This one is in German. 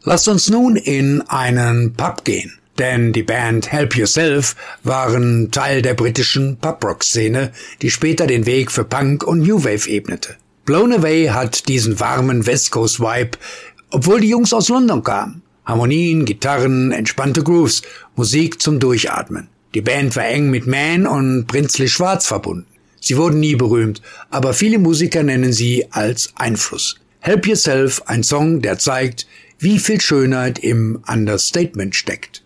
Lasst uns nun in einen Pub gehen, denn die Band Help Yourself waren Teil der britischen Pub-Rock-Szene, die später den Weg für Punk und New Wave ebnete. Blown Away hat diesen warmen West Coast Vibe, obwohl die Jungs aus London kamen. Harmonien, Gitarren, entspannte Grooves, Musik zum Durchatmen. Die Band war eng mit Man und Brinsley Schwarz verbunden. Sie wurden nie berühmt, aber viele Musiker nennen sie als Einfluss. Help Yourself, ein Song, der zeigt, wie viel Schönheit im Understatement steckt.